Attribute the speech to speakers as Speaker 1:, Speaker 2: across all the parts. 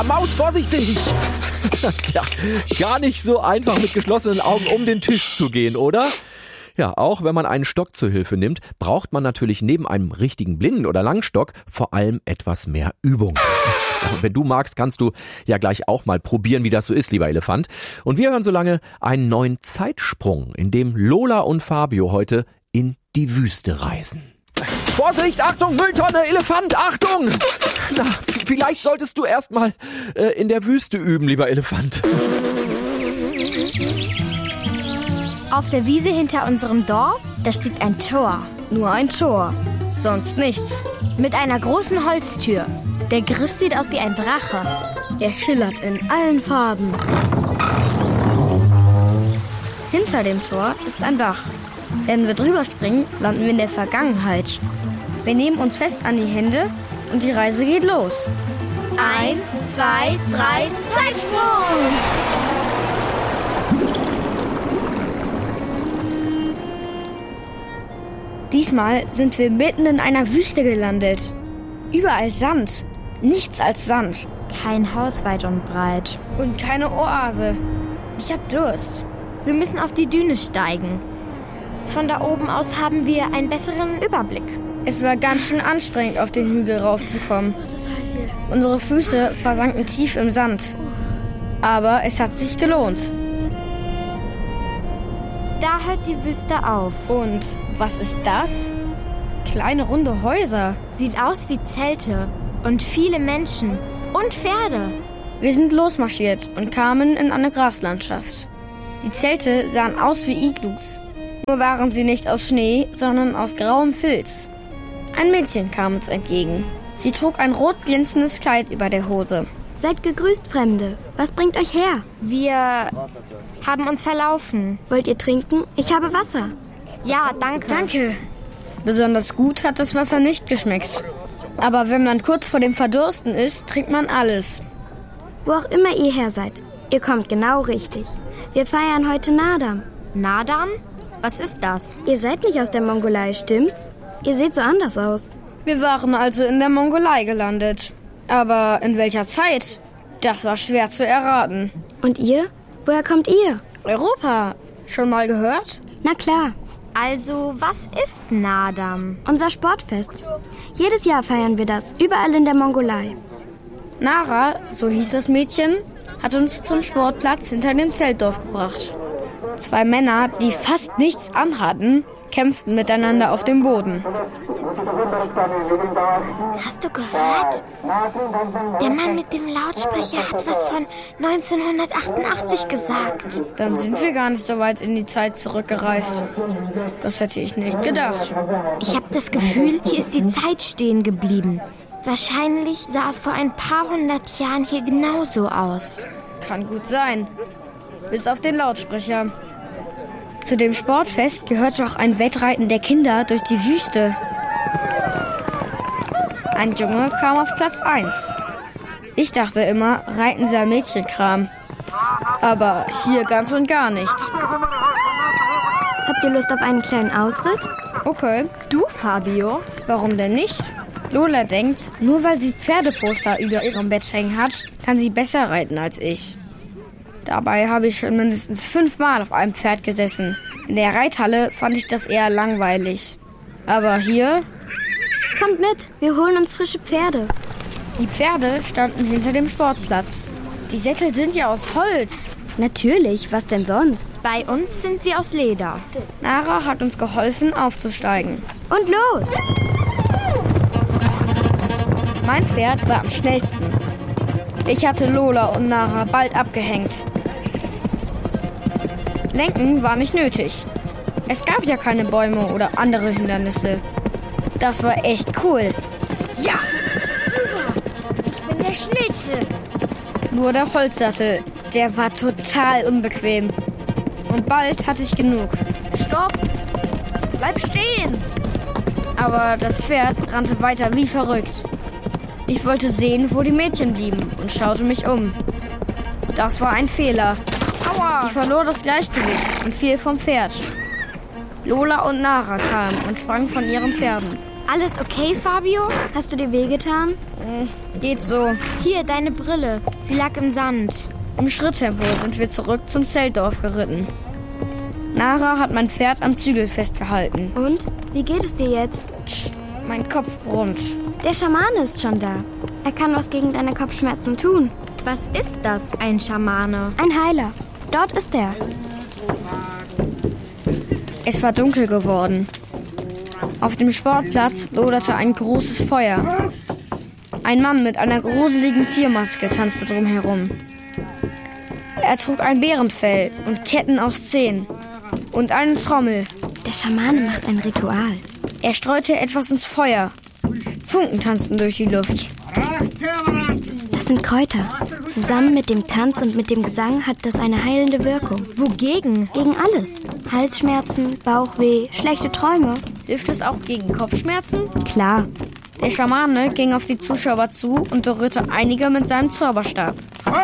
Speaker 1: Maus, vorsichtig! Ja, gar nicht so einfach mit geschlossenen Augen um den Tisch zu gehen, oder? Ja, auch wenn man einen Stock zur Hilfe nimmt, braucht man natürlich neben einem richtigen Blinden- oder Langstock vor allem etwas mehr Übung. Und wenn du magst, kannst du ja gleich auch mal probieren, wie das so ist, lieber Elefant. Und wir hören so lange einen neuen Zeitsprung, in dem Lola und Fabio heute in die Wüste reisen. Vorsicht, Achtung, Mülltonne, Elefant, Achtung! Na, vielleicht solltest du erst mal in der Wüste üben, lieber Elefant.
Speaker 2: Auf der Wiese hinter unserem Dorf, da steht ein Tor.
Speaker 3: Nur ein Tor, sonst nichts.
Speaker 2: Mit einer großen Holztür. Der Griff sieht aus wie ein Drache.
Speaker 3: Er schillert in allen Farben. Hinter dem Tor ist ein Bach. Wenn wir drüber springen, landen wir in der Vergangenheit. Wir nehmen uns fest an die Hände und die Reise geht los.
Speaker 2: 1, 2, 3, Zeitsprung!
Speaker 3: Diesmal sind wir mitten in einer Wüste gelandet. Überall Sand, nichts als Sand.
Speaker 2: Kein Haus weit und breit.
Speaker 3: Und keine Oase. Ich hab Durst.
Speaker 2: Wir müssen auf die Düne steigen. Von da oben aus haben wir einen besseren Überblick.
Speaker 3: Es war ganz schön anstrengend, auf den Hügel raufzukommen. Unsere Füße versanken tief im Sand. Aber es hat sich gelohnt.
Speaker 2: Da hört die Wüste auf.
Speaker 3: Und was ist das? Kleine runde Häuser.
Speaker 2: Sieht aus wie Zelte. Und viele Menschen. Und Pferde.
Speaker 3: Wir sind losmarschiert und kamen in eine Graslandschaft. Die Zelte sahen aus wie Iglus. Nur waren sie nicht aus Schnee, sondern aus grauem Filz. Ein Mädchen kam uns entgegen. Sie trug ein rot glänzendes Kleid über der Hose.
Speaker 2: Seid gegrüßt, Fremde. Was bringt euch her? Wir haben uns verlaufen.
Speaker 4: Wollt ihr trinken? Ich habe Wasser.
Speaker 2: Ja, danke.
Speaker 3: Danke. Besonders gut hat das Wasser nicht geschmeckt. Aber wenn man kurz vor dem Verdursten ist, trinkt man alles.
Speaker 4: Wo auch immer ihr her seid, ihr kommt genau richtig. Wir feiern heute Naadam.
Speaker 2: Naadam? Was ist das?
Speaker 4: Ihr seid nicht aus der Mongolei, stimmt's? Ihr seht so anders aus.
Speaker 3: Wir waren also in der Mongolei gelandet. Aber in welcher Zeit? Das war schwer zu erraten.
Speaker 4: Und ihr? Woher kommt ihr?
Speaker 3: Europa. Schon mal gehört?
Speaker 4: Na klar.
Speaker 2: Also, was ist Naadam?
Speaker 4: Unser Sportfest. Jedes Jahr feiern wir das, überall in der Mongolei.
Speaker 3: Nara, so hieß das Mädchen, hat uns zum Sportplatz hinter dem Zeltdorf gebracht. 2 Männer, die fast nichts anhatten, kämpften miteinander auf dem Boden.
Speaker 2: Hast du gehört? Der Mann mit dem Lautsprecher hat was von 1988 gesagt.
Speaker 3: Dann sind wir gar nicht so weit in die Zeit zurückgereist. Das hätte ich nicht gedacht.
Speaker 2: Ich habe das Gefühl, hier ist die Zeit stehen geblieben. Wahrscheinlich sah es vor ein paar 100 Jahren hier genauso aus.
Speaker 3: Kann gut sein. Bis auf den Lautsprecher. Zu dem Sportfest gehört auch ein Wettreiten der Kinder durch die Wüste. Ein Junge kam auf Platz 1. Ich dachte immer, Reiten sei Mädchenkram. Aber hier ganz und gar nicht.
Speaker 4: Habt ihr Lust auf einen kleinen Ausritt?
Speaker 3: Okay.
Speaker 2: Du, Fabio?
Speaker 3: Warum denn nicht? Lola denkt, nur weil sie Pferdeposter über ihrem Bett hängen hat, kann sie besser reiten als ich. Dabei habe ich schon mindestens 5 Mal auf einem Pferd gesessen. In der Reithalle fand ich das eher langweilig. Aber hier...
Speaker 4: Kommt mit, wir holen uns frische Pferde.
Speaker 3: Die Pferde standen hinter dem Sportplatz. Die Sättel sind ja aus Holz.
Speaker 4: Natürlich, was denn sonst?
Speaker 2: Bei uns sind sie aus Leder.
Speaker 3: Nara hat uns geholfen, aufzusteigen.
Speaker 4: Und los!
Speaker 3: Mein Pferd war am schnellsten. Ich hatte Lola und Nara bald abgehängt. Lenken war nicht nötig. Es gab ja keine Bäume oder andere Hindernisse. Das war echt cool.
Speaker 2: Ja, super! Ich bin der Schnellste.
Speaker 3: Nur der Holzsattel, der war total unbequem. Und bald hatte ich genug.
Speaker 2: Stopp! Bleib stehen!
Speaker 3: Aber das Pferd rannte weiter wie verrückt. Ich wollte sehen, wo die Mädchen blieben und schaute mich um. Das war ein Fehler.
Speaker 2: Aua!
Speaker 3: Ich verlor das Gleichgewicht und fiel vom Pferd. Lola und Nara kamen und sprangen von ihren Pferden.
Speaker 2: Alles okay, Fabio?
Speaker 4: Hast du dir wehgetan?
Speaker 3: Geht so.
Speaker 2: Hier, deine Brille. Sie lag im Sand.
Speaker 3: Im Schritttempo sind wir zurück zum Zeltdorf geritten. Nara hat mein Pferd am Zügel festgehalten.
Speaker 4: Und? Wie geht es dir jetzt?
Speaker 3: Mein Kopf brummt.
Speaker 4: Der Schamane ist schon da. Er kann was gegen deine Kopfschmerzen tun.
Speaker 2: Was ist das, ein Schamane?
Speaker 4: Ein Heiler. Dort ist er.
Speaker 3: Es war dunkel geworden. Auf dem Sportplatz loderte ein großes Feuer. Ein Mann mit einer gruseligen Tiermaske tanzte drumherum. Er trug ein Bärenfell und Ketten aus Zähnen und eine Trommel.
Speaker 4: Der Schamane macht ein Ritual.
Speaker 3: Er streute etwas ins Feuer. Funken tanzten durch die Luft.
Speaker 4: Das sind Kräuter. Zusammen mit dem Tanz und mit dem Gesang hat das eine heilende Wirkung.
Speaker 2: Wogegen?
Speaker 4: Gegen alles. Halsschmerzen, Bauchweh, schlechte Träume.
Speaker 3: Hilft es auch gegen Kopfschmerzen?
Speaker 4: Klar.
Speaker 3: Der Schamane ging auf die Zuschauer zu und berührte einige mit seinem Zauberstab.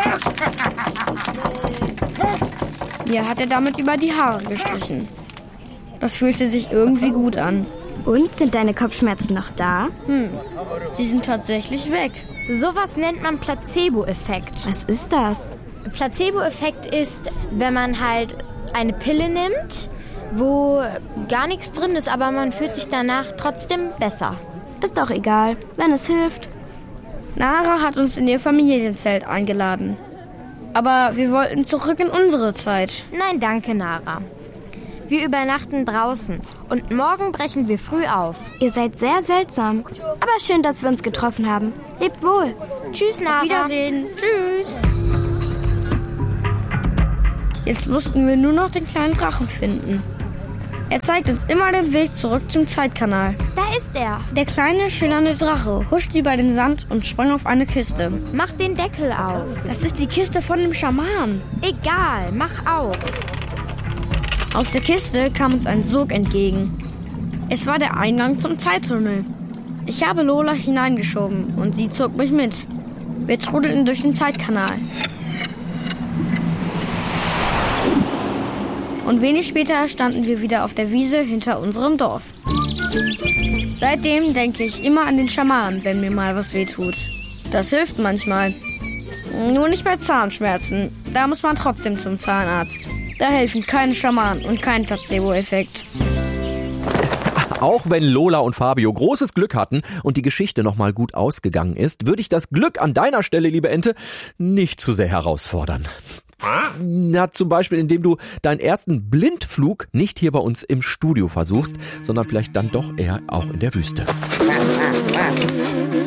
Speaker 3: Mir hat er damit über die Haare gestrichen. Das fühlte sich irgendwie gut an.
Speaker 4: Und, sind deine Kopfschmerzen noch da?
Speaker 3: Sie sind tatsächlich weg.
Speaker 2: Sowas nennt man Placebo-Effekt.
Speaker 4: Was ist das?
Speaker 2: Placebo-Effekt ist, wenn man halt eine Pille nimmt, wo gar nichts drin ist, aber man fühlt sich danach trotzdem besser.
Speaker 4: Ist doch egal, wenn es hilft.
Speaker 3: Nara hat uns in ihr Familienzelt eingeladen. Aber wir wollten zurück in unsere Zeit.
Speaker 2: Nein, danke, Nara. Wir übernachten draußen und morgen brechen wir früh auf.
Speaker 4: Ihr seid sehr seltsam. Aber schön, dass wir uns getroffen haben. Lebt wohl.
Speaker 2: Tschüss, Nara.
Speaker 3: Auf Wiedersehen. Tschüss. Jetzt mussten wir nur noch den kleinen Drachen finden. Er zeigt uns immer den Weg zurück zum Zeitkanal.
Speaker 2: Da ist er.
Speaker 3: Der kleine, schillernde Drache huschte über den Sand und sprang auf eine Kiste.
Speaker 2: Mach den Deckel auf.
Speaker 3: Das ist die Kiste von dem Schaman.
Speaker 2: Egal, mach auf.
Speaker 3: Aus der Kiste kam uns ein Sog entgegen. Es war der Eingang zum Zeittunnel. Ich habe Lola hineingeschoben und sie zog mich mit. Wir trudelten durch den Zeitkanal. Und wenig später standen wir wieder auf der Wiese hinter unserem Dorf. Seitdem denke ich immer an den Schaman, wenn mir mal was wehtut. Das hilft manchmal. Nur nicht bei Zahnschmerzen. Da muss man trotzdem zum Zahnarzt. Da helfen keine Schamanen und kein Placebo-Effekt.
Speaker 1: Auch wenn Lola und Fabio großes Glück hatten und die Geschichte nochmal gut ausgegangen ist, würde ich das Glück an deiner Stelle, liebe Ente, nicht zu sehr herausfordern. Na, zum Beispiel, indem du deinen ersten Blindflug nicht hier bei uns im Studio versuchst, sondern vielleicht dann doch eher auch in der Wüste.